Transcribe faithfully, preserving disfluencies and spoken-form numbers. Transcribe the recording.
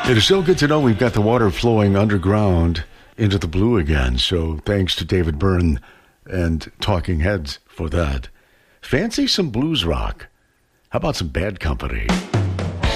It is so good to know we've got the water flowing underground into the blue again. So thanks to David Byrne and Talking Heads for that. Fancy some blues rock. How about some Bad Company?